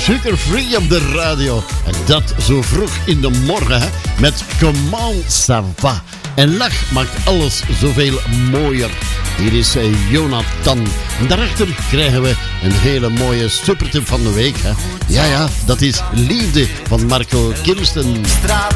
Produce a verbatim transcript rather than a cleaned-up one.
Sugar Free op de radio. En dat zo vroeg in de morgen, hè, met Comment ça va. En lach maakt alles zoveel mooier. Hier is uh, Jonathan. En daarachter krijgen we een hele mooie supertip van de week. Hè. Ja, ja, dat is Liefde van Marco Kirsten.